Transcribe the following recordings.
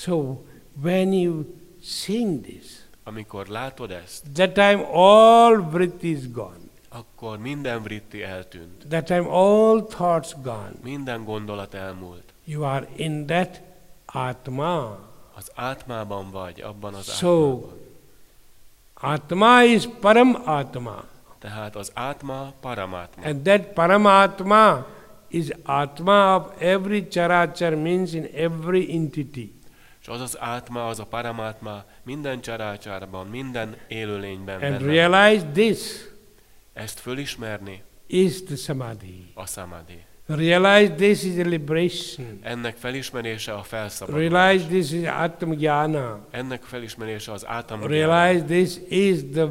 So when you sing this, Amikor látod ezt, that time all vritti is gone. akkor minden vritti eltűnt. That time all thoughts gone. Minden gondolat elmúlt. You are in that Atma. Az átmában vagy, abban az So, átmában. Atma is Param Atma. Tehát az átma paramátma. And that Paramatma is Atma of every charachar, means in every entity. És az az átma, az a paramátma minden csarácsárban, minden élőlényben And benne van. realize this Ezt fölismerni is the Samadhi. a samadhi. Realize this is a liberation. Ennek felismerése a felszabadulás. Realize this is Atmajnana. Ennek felismerése az átamgyána. Realize this is the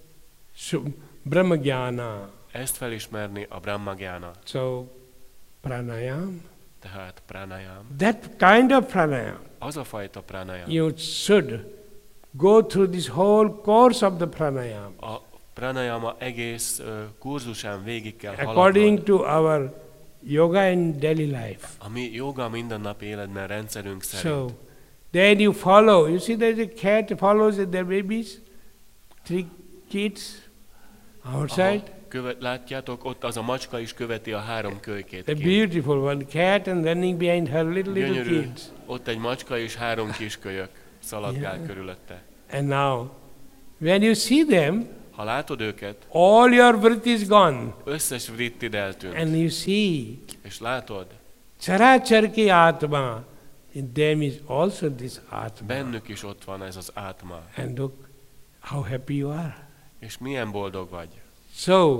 Brahmajnana. Ezt felismerni a brahmagyána. So, pranayam. Tehát pranayam. That kind of pranayam. Az a fajta pranayam. You should go through this whole course of the pranayam. A pranayama egész kurzusán végig kell According haladnod. to our yoga in daily life. A mi joga mindennapi életben rendszerünk So, szerint. then you follow. You see there's a cat follows their babies. 3 kids outside. Látjátok, ott az a macska is követi a 3 kölykét. A beautiful one cat and running behind her little Gyönyörű. kids. Ott egy macska és 3 kiskölyök szaladgál Yeah. körülötte. And now, when you see them, Ha látod őket, all your vritti is gone. összes vrittid eltűnt. And you see, És látod, characharki atma, in them is also this atma. bennük is ott van ez az átma. And look how happy you are. És milyen boldog vagy. So,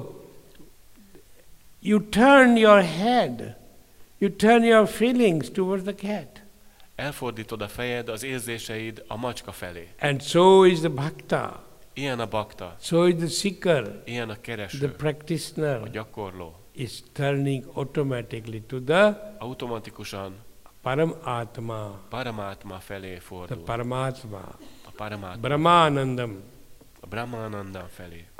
you turn your head, you turn your feelings towards the cat. Elfordítod a fejed, az érzéseid a macska felé. And so is the bhakta, Ilyen a bakta, so is the seeker, ilyen a the kereső, a practitioner gyakorló. is turning automatically to the Automatikusan Paramatma, paramátma felé the fordul. Paramatma, A paramátma, Brahmanandam. a Brahmananda felé.